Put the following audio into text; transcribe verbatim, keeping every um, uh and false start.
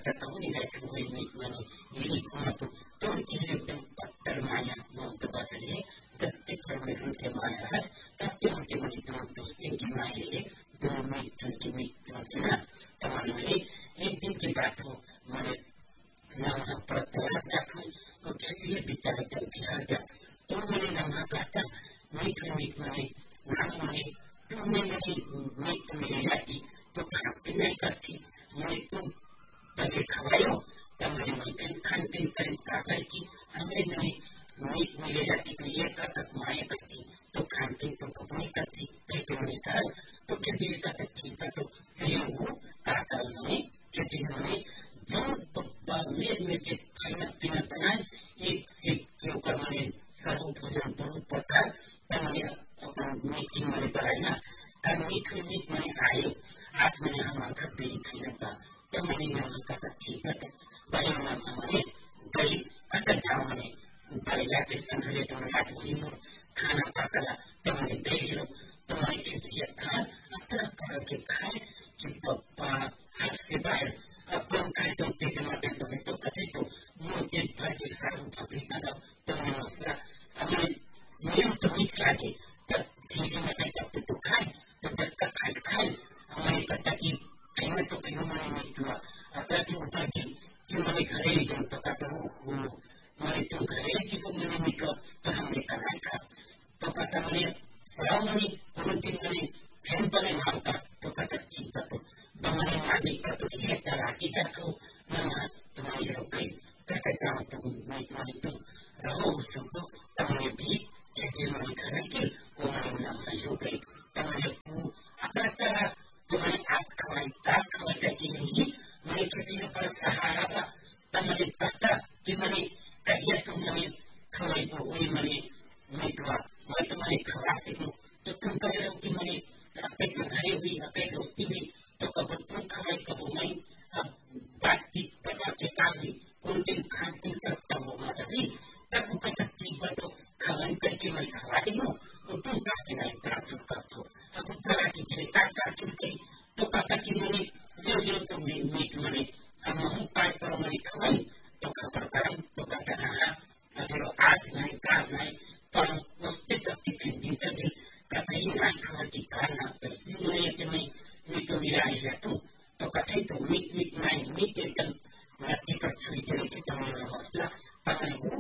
tahu ni dah tu ini mana ini mana tu tu ini yang termaya untuk bahasa ini pasti perlu termaya pasti mungkin itu tu tinggi maya demi tinggi macamnya teman ini ini kita tu mana nama pertanyaan tu mungkin dia bicara tentang dia tu mana nama kata mungkin mungkin nama ni tu mana mungkin menjadi tu tapi naik kaki mungkin bagi kawayo tamari mungkin kantin cerita lagi hanya ni mungkin menjadi dia kata maya kaki tu kantin tu kau kaki itu mereka tu jadi kata cinta tu dia kata ni jadi ni jangan berbanyak menjadi banyak pinjaman ini itu kemarin satu bulan berputar tamari apa meeting mereka ya dan meeting meeting mereka ayo atmanya amal kerja itu apa tamari nama kata cinta tu banyak nama ni dari kata jauh ni dari lagi sendiri tu lagi ini खाना पकाला tamari dahulu tamari kita kan antara kalau kita कि पप्पा हाथ से बाहर अपन कहीं तो पेट में तो तो कहीं तो मुंह के भाई के साथ पकड़ी ना तो मसला हमें नियम तो नहीं खाते तब ठीक है मैं तब तो खाए तो जब तक खाए खाए हमें पता कि कहीं तो कहीं में नहीं हुआ अगर कि ऊपर की कि मैंने घरे ही जाऊँ तो कहता हूँ मैंने तुम घरे की तो मैंने निकला तो हमने कहा था तो कहता मैंने सलाम नहीं उन्होंने मैंने फैन पर मारता तो कहता चिंता तो बमने मालिक का तो ये तरह की जातो ना तुम्हारी हो गई कहता जाओ तुम मैं तुम्हारी तुम रहो उसको तुम्हारे भी जैसे मैंने घर की वो मैंने नाम हो गई तुम्हारे अगर तरह तुम्हारे आग खवाई दाग खवाई करती नहीं मैंने किसी पर सहारा था तुम्हारे पता कि मैंने कहिए तुम मैंने खवाई को वही मैंने मैं मैं तुम्हारे खवा सकूं तो तुम कह रहे हो कि मैंने अपने घरे हुई अपने दोस्ती हुई तो कब तुम खवाई कब मैं बातचीत करवा के काफी उन दिन खान पीन करता हूँ माता भी तब वो कहता चीज पर तो खवाई करके मैं खवा दी हूँ और तुम काफी नहीं ताजुब करते हो अब तरह की चिंता ताजुब गई तो पता कि मैंने जो जो तो मीट मैंने अब नहीं पाए पर मैंने खवाई तो खबर करें तो कहता हाँ अगर आज नहीं काल नहीं पर उसके प्रति चिंता थी कहते ही नहीं खबर की कारण नहीं कि मैं मैं तो मेरा ही रहता हूँ तो कहते तो मीट मीट नहीं मीट एकदम मट्टी पर छुई चले के तो मेरा हौसला पर मैं हूँ